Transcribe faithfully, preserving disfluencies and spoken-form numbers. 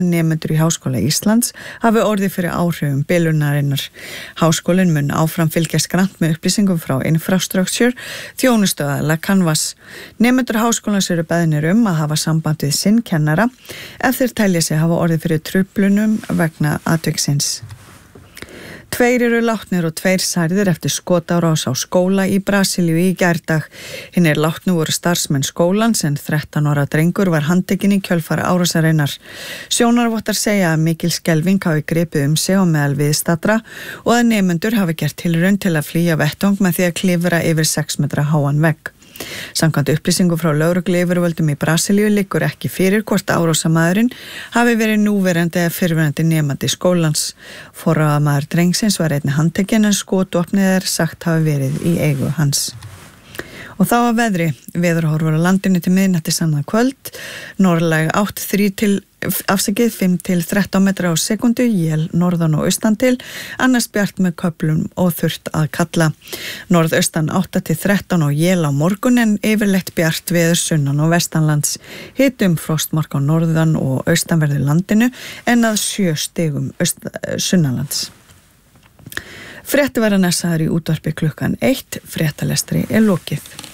nemendur í Háskóla Íslands hafi orðið fyrir áhrifum bilunarinnar. Háskólinn mun áfram fylgjast grannt með upplýsingum frá Infrastructure, þjónustöðaðila Canvas. Nemendur háskólans eru beðnir um að hafa samband við sinn kennara ef þeir telja sig hafa orðið fyrir truflunum vegna atviksins. Tveir eru látnir og tveir særðir eftir skotárás á skóla í Brasilíu í gærdag. Hinir látnu voru starfsmenn skólans en þrettán ára drengur var handtekinn í kjölfar árásarinnar. Sjónarvottar segja að mikil skelfing hafi gripið um sig á meðal viðstaddra og að nemendur hafi gert tilraun til að flýja vettvang með því að klifra yfir sex metra háan vegg. Samkvæmt upplýsingum frá lögregluyfirvöldum í Brasilíu liggur ekki fyrir hvort árásarmaðurinn hafi verið núverandi eða fyrrverandi nemandi skólans. Forráðamaður drengsins var einnig handtekinn en skotvopnið er sagt hafi verið í eigu hans. Og þá að veðri, veðurhorfur á landinu til miðnætti annað kvöld, norðlæg átt þrír til afsakið fimm til þrettán metra á sekundu, él norðan og austan til, annars bjart með köflum og þurrt að kalla. Norðaustan átta til þrettán og él á morgun en yfirleitt bjart veður sunnan og vestanlands. Hitum frostmark á norðan og austanverðu landinu en að sjö stigum sunnanlands. Frétti verða næsaður í útvarpi klukkan eitt, fréttalestri er lokið.